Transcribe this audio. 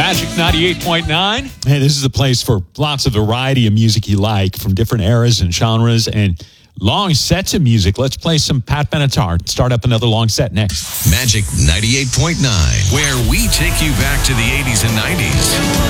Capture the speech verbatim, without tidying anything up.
Magic ninety-eight point nine. Hey, this is a place for lots of variety of music you like from different eras and genres and long sets of music. Let's play some Pat Benatar. Start up another long set next. Magic ninety-eight point nine, where we take you back to the eighties and nineties.